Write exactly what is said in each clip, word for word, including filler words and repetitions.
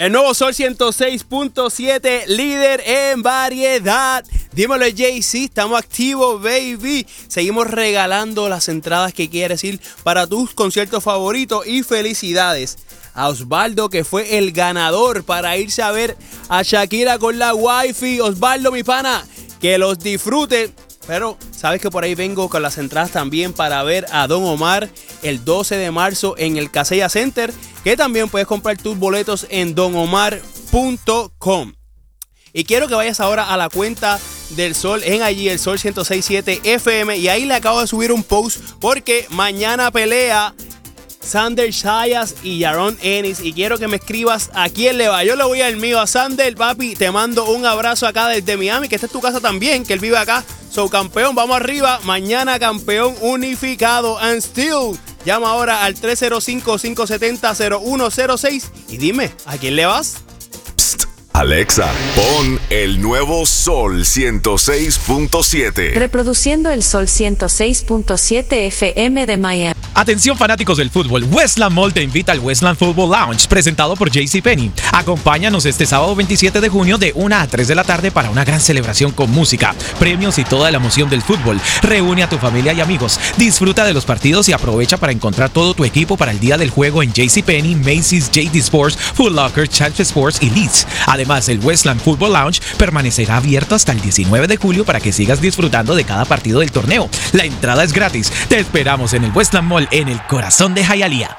El nuevo Sol ciento seis punto siete, líder en variedad. Dímelo, Jay-Z, estamos activos, baby. Seguimos regalando las entradas que quieres ir para tus conciertos favoritos. Y felicidades a Osvaldo, que fue el ganador para irse a ver a Shakira con la wifi. Osvaldo, mi pana, que los disfrute. Pero sabes que por ahí vengo con las entradas también para ver a Don Omar el doce de marzo en el Casella Center, que también puedes comprar tus boletos en don omar punto com. Y quiero que vayas ahora a la cuenta del Sol en allí, el Sol ciento seis punto siete F M, y ahí le acabo de subir un post porque mañana pelea Sander Sayas y Yaron Ennis, y quiero que me escribas a quién le va. Yo le voy al mío, a Sander, papi. Te mando un abrazo acá desde Miami, que esta es tu casa también, que él vive acá. So, campeón, vamos arriba. Mañana campeón unificado. And still, llama ahora al tres cero cinco, cinco siete cero, cero uno cero seis y dime, ¿a quién le vas? Psst, Alexa, pon el nuevo Sol ciento seis punto siete. Reproduciendo el Sol ciento seis punto siete F M de Miami. Atención fanáticos del fútbol, Westland Mall te invita al Westland Football Lounge, presentado por JCPenney. Acompáñanos este sábado veintisiete de junio de una a tres de la tarde para una gran celebración con música, premios y toda la emoción del fútbol. Reúne a tu familia y amigos, disfruta de los partidos y aprovecha para encontrar todo tu equipo para el día del juego en JCPenney, Macy's, J D Sports, Foot Locker, Champs Sports y Leeds. Además, el Westland Football Lounge permanecerá abierto hasta el diecinueve de julio para que sigas disfrutando de cada partido del torneo. La entrada es gratis. Te esperamos en el Westland Mall en el corazón de Hialeah.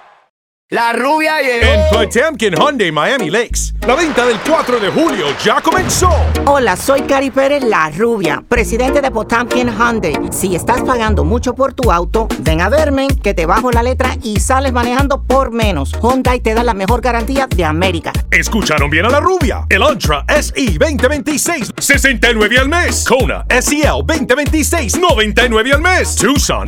La rubia llegó. En Potemkin Hyundai Miami Lakes, la venta del cuatro de julio ya comenzó. Hola, soy Cari Pérez, la rubia, presidente de Potemkin Hyundai. Si estás pagando mucho por tu auto, ven a verme, que te bajo la letra y sales manejando por menos. Hyundai te da la mejor garantía de América. Escucharon bien a la rubia. El Elantra S E veinte veintiséis, sesenta y nueve al mes. Kona S E L veinte veintiséis, noventa y nueve al mes. Tucson